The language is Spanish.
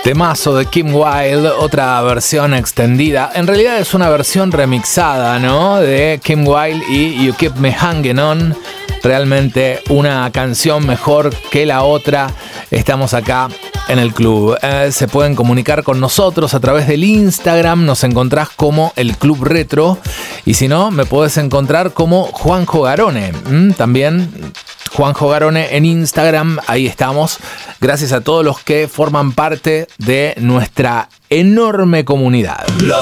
Temazo de Kim Wilde, otra versión extendida. En realidad es una versión remixada, ¿no? De Kim Wilde y You Keep Me Hanging On. Realmente una canción mejor que la otra. Estamos acá en el club. Se pueden comunicar con nosotros a través del Instagram. Nos encontrás como el Club Retro. Y si no, me podés encontrar como Juanjo Garone. También Juanjo Garone en Instagram. Ahí estamos. Gracias a todos los que forman parte de nuestra enorme comunidad.